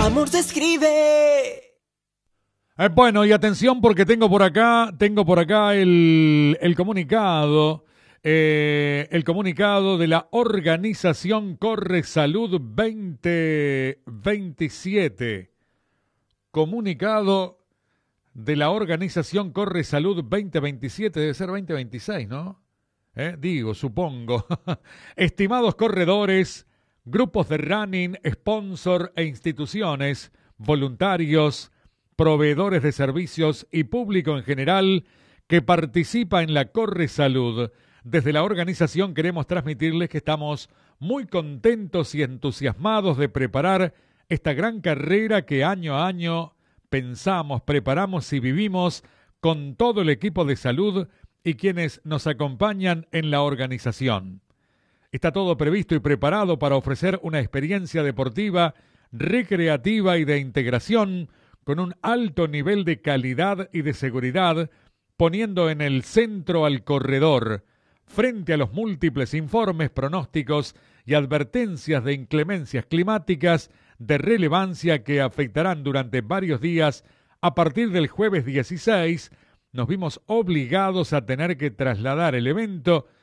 amor se escribe. Bueno, y atención porque tengo por acá el comunicado. El comunicado de la organización Corre Salud 2027. Comunicado de la organización Corre Salud 2027, debe ser 2026, ¿no? Supongo. Estimados corredores, grupos de running, sponsor e instituciones, voluntarios, proveedores de servicios y público en general que participa en la Corre Salud. Desde la organización queremos transmitirles que estamos muy contentos y entusiasmados de preparar esta gran carrera que año a año pensamos, preparamos y vivimos con todo el equipo de salud y quienes nos acompañan en la organización. Está todo previsto y preparado para ofrecer una experiencia deportiva, recreativa y de integración con un alto nivel de calidad y de seguridad, poniendo en el centro al corredor, frente a los múltiples informes, pronósticos y advertencias de inclemencias climáticas de relevancia que afectarán durante varios días. A partir del jueves 16, nos vimos obligados a tener que trasladar el evento